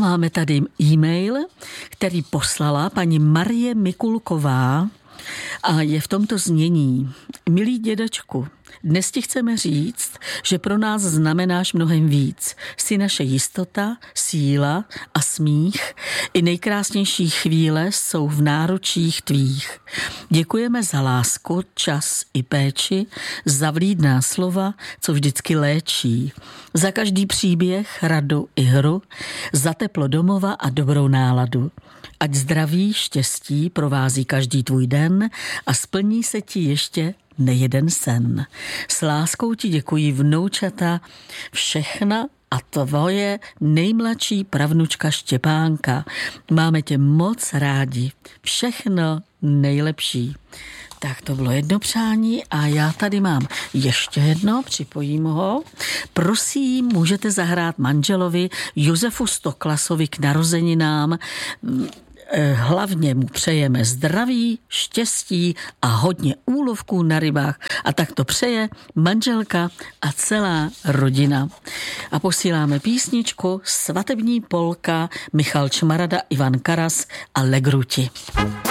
máme tady e-mail, který poslala paní Marie Mikulková a je v tomto znění. Milý dědečku, dnes ti chceme říct, že pro nás znamenáš mnohem víc. Jsi naše jistota, síla a smích. I nejkrásnější chvíle jsou v náručích tvých. Děkujeme za lásku, čas i péči, za vlídná slova, co vždycky léčí. Za každý příběh, radu i hru, za teplo domova a dobrou náladu. Ať zdraví, štěstí provází každý tvůj den a splní se ti ještě nejeden sen. S láskou ti děkují vnoučata všechna a tvoje nejmladší pravnučka Štěpánka. Máme tě moc rádi. Všechno nejlepší. Tak to bylo jedno přání a já tady mám ještě jedno, připojím ho. Prosím, můžete zahrát manželovi Josefu Stoklasovi k narozeninám. Hlavně mu přejeme zdraví, štěstí a hodně úlovků na rybách. A tak to přeje manželka a celá rodina. A posíláme písničku Svatební polka Michal Čmarada, Ivan Karas a Legruti.